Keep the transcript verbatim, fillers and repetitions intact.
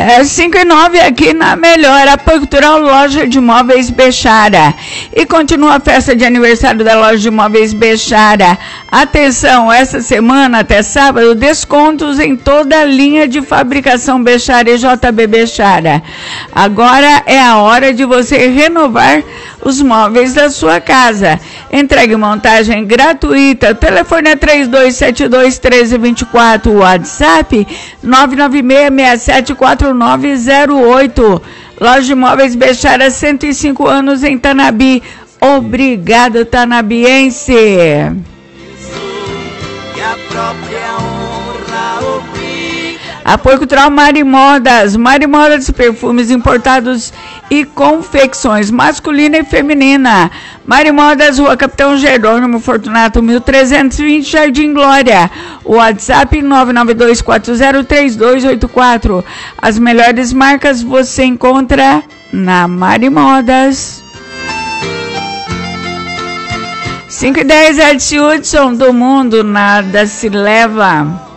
É cinco e nove aqui na Melhor, Apoio Cultural Loja de Móveis Bechara. E continua a festa de aniversário da Loja de Móveis Bechara. Atenção, essa semana até sábado, descontos em toda a linha de fabricação Bechara e J B Bechara. Agora é a hora de você renovar os móveis da sua casa. Entregue montagem gratuita. O telefone é três dois sete dois, um três dois quatro, WhatsApp nove nove seis seis sete quatro nove zero oito. Loja de Móveis Bechara, cento e cinco anos em Tanabi. Obrigado, tanabiense. Apoio Cultural Marimodas. Marimodas, perfumes importados e confecções masculina e feminina. Marimodas, Rua Capitão Jerônimo Fortunato, mil trezentos e vinte, Jardim Glória. O WhatsApp nove nove dois quatro zero três dois oito quatro. As melhores marcas você encontra na Marimodas. cinco e dez, Edson Hudson, do mundo nada se leva.